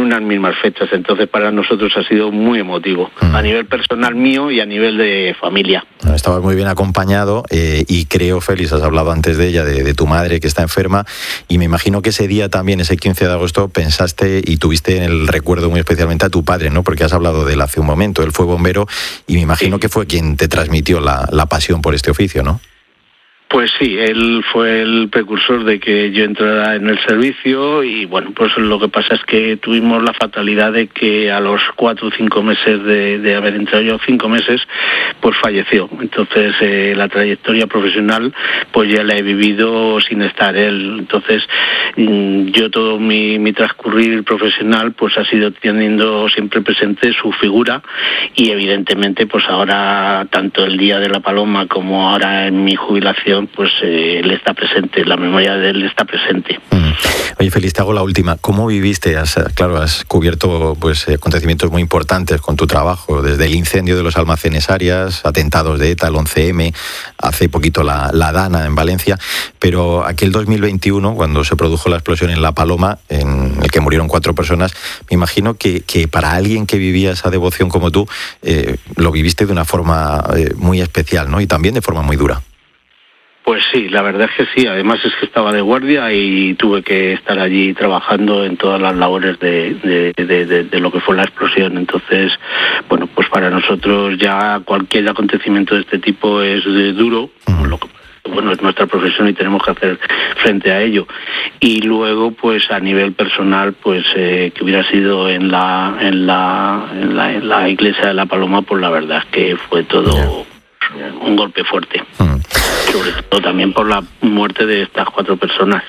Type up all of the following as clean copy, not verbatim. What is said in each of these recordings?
unas mismas fechas. Entonces para nosotros ha sido muy emotivo, a nivel personal mío y a nivel de familia. Estabas muy bien acompañado y creo, Félix, has hablado antes de ella, de tu madre que está enferma, y me imagino que ese día también, ese 15 de agosto, pensaste y tuviste en el recuerdo muy especialmente a tu padre, ¿no? Porque has hablado de él hace un momento. Él fue bombero y me imagino que fue quien te transmitió la pasión por este oficio, ¿no? Pues sí, él fue el precursor de que yo entrara en el servicio y bueno, pues lo que pasa es que tuvimos la fatalidad de que a los 4 o 5 meses de haber entrado yo, 5 meses, pues falleció. Entonces la trayectoria profesional pues ya la he vivido sin estar él. Entonces yo todo mi transcurrir profesional pues ha sido teniendo siempre presente su figura y evidentemente pues ahora tanto el Día de la Paloma como ahora en mi jubilación pues él está presente, la memoria de él está presente. Oye, Félix, te hago la última. ¿Cómo viviste? Has cubierto pues acontecimientos muy importantes con tu trabajo, desde el incendio de los almacenes Arias, atentados de ETA, el 11M, hace poquito la Dana en Valencia, pero aquel 2021, cuando se produjo la explosión en La Paloma, en el que murieron 4 personas, me imagino que para alguien que vivía esa devoción como tú, lo viviste de una forma muy especial, ¿no? Y también de forma muy dura. Pues sí, la verdad es que sí. Además es que estaba de guardia y tuve que estar allí trabajando en todas las labores de lo que fue la explosión. Entonces, bueno, pues para nosotros ya cualquier acontecimiento de este tipo es duro, lo que bueno, es nuestra profesión y tenemos que hacer frente a ello. Y luego, pues a nivel personal, pues que hubiera sido en la iglesia de La Paloma, pues la verdad es que fue todo un golpe fuerte. Sobre todo también por la muerte de estas 4 personas.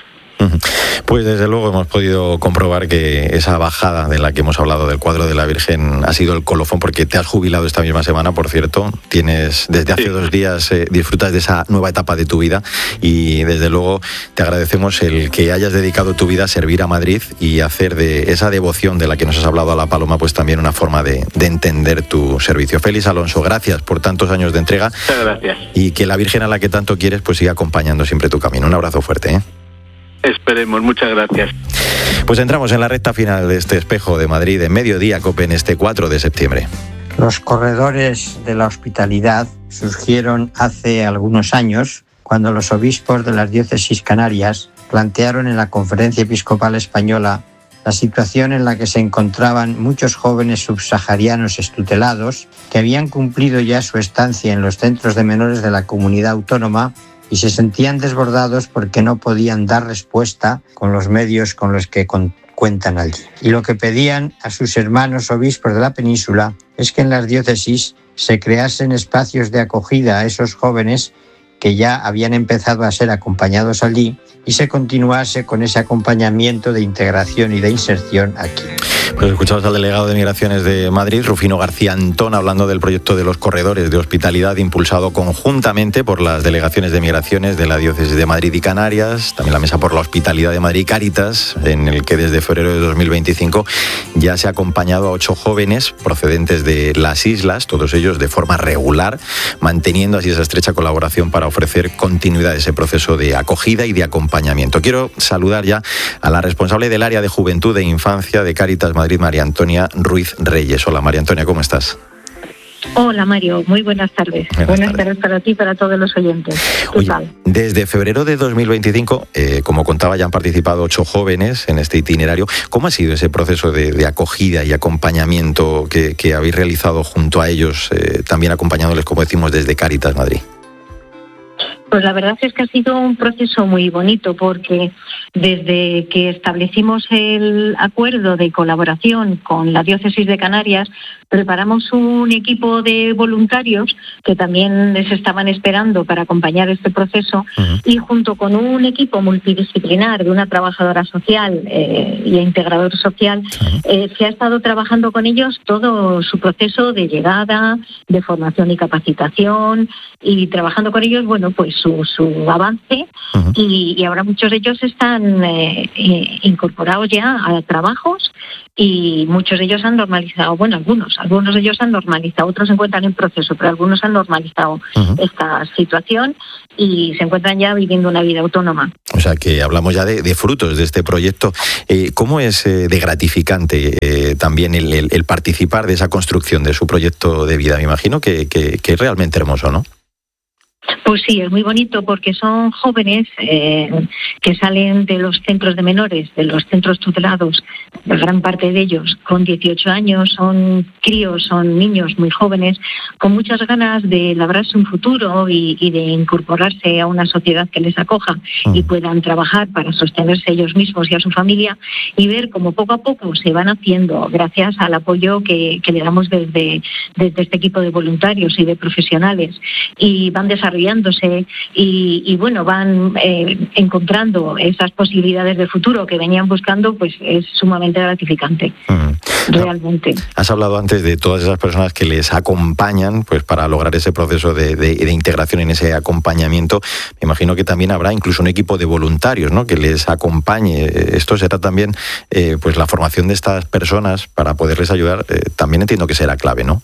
Pues desde luego hemos podido comprobar que esa bajada de la que hemos hablado del cuadro de la Virgen ha sido el colofón, porque te has jubilado esta misma semana, por cierto. Tienes desde hace 2 días, disfrutas de esa nueva etapa de tu vida y desde luego te agradecemos el que hayas dedicado tu vida a servir a Madrid y hacer de esa devoción de la que nos has hablado a La Paloma pues también una forma de entender tu servicio. Félix Alonso, gracias por tantos años de entrega. Muchas gracias. Y que la Virgen a la que tanto quieres pues siga acompañando siempre tu camino. Un abrazo fuerte, ¿eh? Esperemos, muchas gracias. Pues entramos en la recta final de este Espejo de Madrid en Mediodía Cope en este 4 de septiembre. Los corredores de la hospitalidad surgieron hace algunos años cuando los obispos de las diócesis canarias plantearon en la Conferencia Episcopal Española la situación en la que se encontraban muchos jóvenes subsaharianos extutelados que habían cumplido ya su estancia en los centros de menores de la comunidad autónoma y se sentían desbordados porque no podían dar respuesta con los medios con los que cuentan allí. Y lo que pedían a sus hermanos obispos de la península es que en las diócesis se creasen espacios de acogida a esos jóvenes que ya habían empezado a ser acompañados allí y se continuase con ese acompañamiento de integración y de inserción aquí. Pues escuchamos al delegado de Migraciones de Madrid, Rufino García Antón, hablando del proyecto de los corredores de hospitalidad impulsado conjuntamente por las delegaciones de Migraciones de la Diócesis de Madrid y Canarias, también la Mesa por la Hospitalidad de Madrid y Cáritas, en el que desde febrero de 2025 ya se ha acompañado a 8 jóvenes procedentes de las islas, todos ellos de forma regular, manteniendo así esa estrecha colaboración para ofrecer continuidad a ese proceso de acogida y de acompañamiento. Quiero saludar ya a la responsable del área de Juventud e Infancia de Cáritas Madrid, María Antonia Ruiz Reyes. Hola, María Antonia, ¿cómo estás? Hola, Mario, muy buenas tardes. Buenas tardes para ti y para todos los oyentes. ¿Qué tal? Desde febrero de 2025, como contaba, ya han participado 8 jóvenes en este itinerario. ¿Cómo ha sido ese proceso de acogida y acompañamiento que habéis realizado junto a ellos, también acompañándoles, como decimos, desde Cáritas Madrid? Pues la verdad es que ha sido un proceso muy bonito porque desde que establecimos el acuerdo de colaboración con la Diócesis de Canarias, preparamos un equipo de voluntarios que también les estaban esperando para acompañar este proceso y junto con un equipo multidisciplinar de una trabajadora social y integrador social, se ha estado trabajando con ellos todo su proceso de llegada, de formación y capacitación y trabajando con ellos, bueno, pues su avance y ahora muchos de ellos están incorporados ya a trabajos y muchos de ellos han normalizado, bueno, algunos de ellos han normalizado, otros se encuentran en proceso, pero algunos han normalizado esta situación y se encuentran ya viviendo una vida autónoma. O sea que hablamos ya de frutos de este proyecto. ¿Cómo es de gratificante también el participar de esa construcción de su proyecto de vida? Me imagino que es realmente hermoso, ¿no? Pues sí, es muy bonito porque son jóvenes que salen de los centros de menores, de los centros tutelados, la gran parte de ellos con 18 años, son críos, son niños muy jóvenes, con muchas ganas de labrarse un futuro y de incorporarse a una sociedad que les acoja y puedan trabajar para sostenerse ellos mismos y a su familia, y ver cómo poco a poco se van haciendo gracias al apoyo que le damos desde este equipo de voluntarios y de profesionales, y van desarrollándose y bueno, van encontrando esas posibilidades de futuro que venían buscando, pues es sumamente gratificante. Realmente. Has hablado antes de todas esas personas que les acompañan pues para lograr ese proceso de integración, en ese acompañamiento. Me imagino que también habrá incluso un equipo de voluntarios, ¿no?, que les acompañe. Esto será también pues la formación de estas personas para poderles ayudar. También entiendo que será clave, ¿no?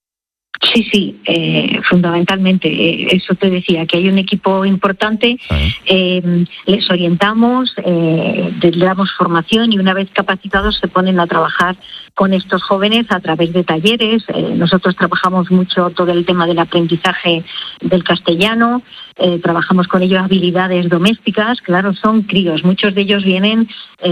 Sí, fundamentalmente. Eso te decía, que hay un equipo importante, les orientamos, les damos formación y una vez capacitados se ponen a trabajar con estos jóvenes a través de talleres. Nosotros trabajamos mucho todo el tema del aprendizaje del castellano, trabajamos con ellos habilidades domésticas. Claro, son críos, muchos de ellos vienen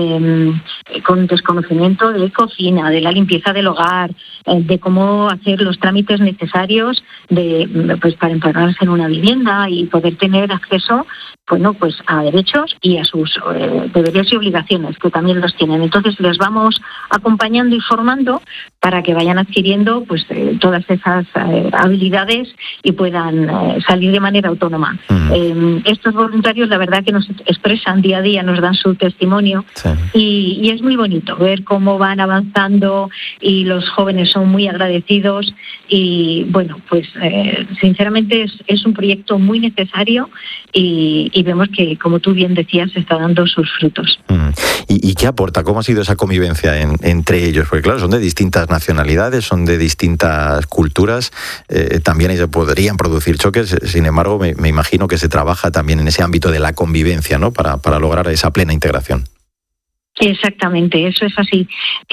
con desconocimiento de cocina, de la limpieza del hogar, de cómo hacer los trámites necesarios pues para empadronarse en una vivienda y poder tener acceso pues a derechos y a sus deberes y obligaciones, que también los tienen. Entonces les vamos acompañando y formando para que vayan adquiriendo pues todas esas habilidades y puedan salir de manera autónoma. Estos voluntarios, la verdad que nos expresan día a día, nos dan su testimonio, y es muy bonito ver cómo van avanzando y los jóvenes son muy agradecidos y bueno, pues sinceramente es un proyecto muy necesario y vemos que, como tú bien decías, está dando sus frutos. ¿Y qué aporta? ¿Cómo ha sido esa convivencia entre ellos? Porque claro, son de distintas nacionalidades, son de distintas culturas, también ellos podrían producir choques. Sin embargo, me imagino que se trabaja también en ese ámbito de la convivencia, ¿no?, para lograr esa plena integración. Exactamente, eso es así.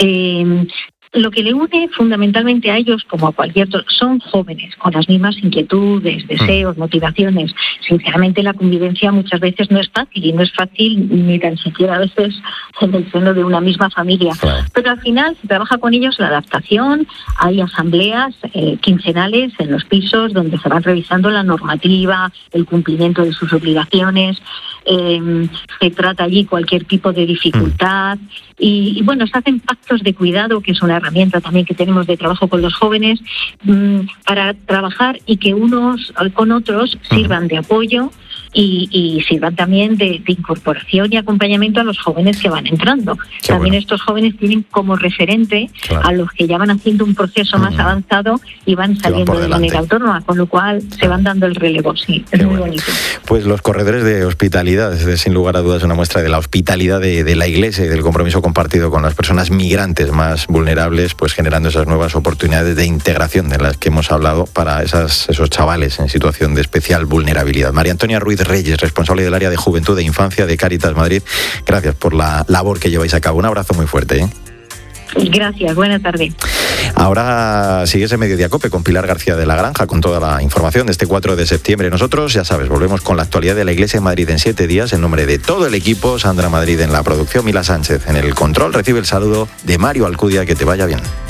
Lo que le une fundamentalmente a ellos, como a cualquier otro, son jóvenes con las mismas inquietudes, deseos, motivaciones. Sinceramente, la convivencia muchas veces no es fácil, y no es fácil ni tan siquiera a veces en el seno de una misma familia. Pero al final se trabaja con ellos la adaptación. Hay asambleas quincenales en los pisos donde se van revisando la normativa, el cumplimiento de sus obligaciones. Se trata allí cualquier tipo de dificultad y bueno, se hacen pactos de cuidado, que es una herramienta también que tenemos de trabajo con los jóvenes, para trabajar y que unos con otros sirvan de apoyo y sirvan también de incorporación y acompañamiento a los jóvenes que van entrando. También estos jóvenes tienen como referente a los que ya van haciendo un proceso más avanzado y van saliendo de manera autónoma, con lo cual se van dando el relevo. Sí, es muy bonito. Pues los corredores de hospitalidad es sin lugar a dudas una muestra de la hospitalidad de la Iglesia y del compromiso compartido con las personas migrantes más vulnerables, pues generando esas nuevas oportunidades de integración de las que hemos hablado para esos chavales en situación de especial vulnerabilidad. María Antonia Ruiz Reyes, responsable del área de Juventud e Infancia de Cáritas Madrid, gracias por la labor que lleváis a cabo. Un abrazo muy fuerte. Gracias, buena tarde. Ahora sigues en Mediodía COPE con Pilar García de la Granja con toda la información de este 4 de septiembre. Nosotros, ya sabes, volvemos con la actualidad de la Iglesia de Madrid en 7 días. En nombre de todo el equipo, Sandra Madrid en la producción, Mila Sánchez en el control. Recibe el saludo de Mario Alcudia. Que te vaya bien.